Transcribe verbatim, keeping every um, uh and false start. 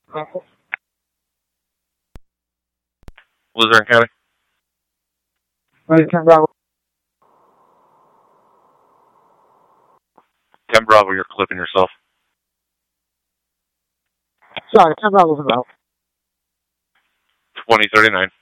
Luzerne County. ten Bravo. ten Bravo, you're clipping yourself. Sorry, ten Bravo. twenty thirty-nine.